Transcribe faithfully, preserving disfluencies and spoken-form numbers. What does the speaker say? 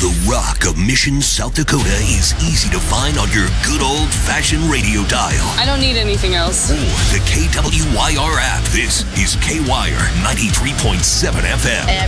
The rock of Mission, South Dakota is easy to find on your good old-fashioned radio dial. I don't need anything else. Or the K W Y R app. This is K-Wire ninety-three point seven F M.